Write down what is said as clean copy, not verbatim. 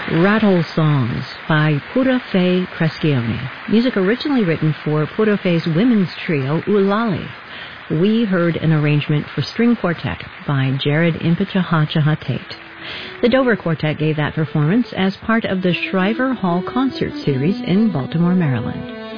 Rattle Songs by Pura Fé Crescione. Music originally written for Pura Fé's women's trio, Ulali. We heard an arrangement for string quartet by Jared Impichahachaha Tate. The Dover Quartet gave that performance as part of the Shriver Hall Concert Series in Baltimore, Maryland.